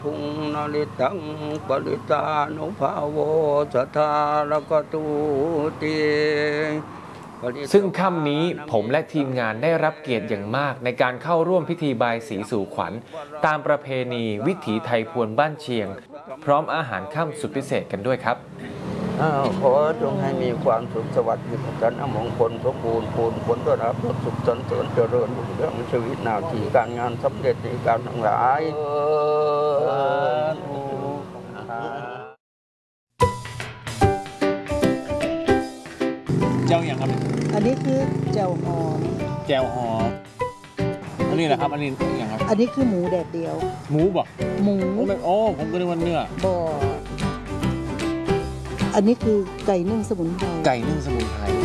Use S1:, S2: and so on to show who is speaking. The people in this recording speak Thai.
S1: ทุงนาริตังปริตานุภาโวสัทธาละกตูติ
S2: ซึ่งค่ำนี้ผมและทีมงานได้รับเกียรติอย่างมากในการเข้าร่วมพิธีบายสีสู่ขวัญตามประเพณีวิถีไทยพวนบ้านเชียงพร้อมอาหารค่ำสุดพิเศษกันด้วยครับ
S1: ขอจงให้มีความสุขสวัสดิ์มีพัฒนามงคลสมบูรณ์ผลต้อนรับสุขสันต์เจริญเรื่องชีวิตหน้าที่การงานสำเร็จในการทั้งหลาย
S3: เจ้าอย่างครับ
S4: อันนี้คือแจ่วหอม
S3: แจ่วหอมอันนี้แหละครับอันนี้อย่างครับ
S4: อันนี้คือหมูแดดเดียว
S3: หมูบ่
S4: หมู
S3: โอ้ผมก็นึกว่าเนื้อ
S4: บ่อันนี้คือไก่นึ่งสมุนไพร
S3: ไก่นึ่งสมุนไพร